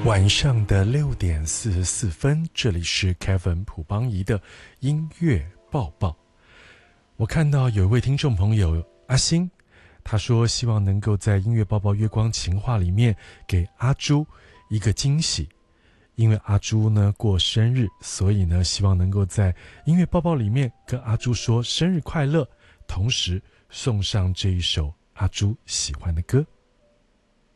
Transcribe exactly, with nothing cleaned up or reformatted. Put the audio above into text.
晚上的六点四十四分，这里是 Kevin 朴邦仪的音乐报报。我看到有一位听众朋友阿星，他说希望能够在音乐报报月光情话里面给阿朱一个惊喜，因为阿朱呢过生日，所以呢希望能够在音乐报报里面跟阿朱说生日快乐，同时送上这一首阿朱喜欢的歌。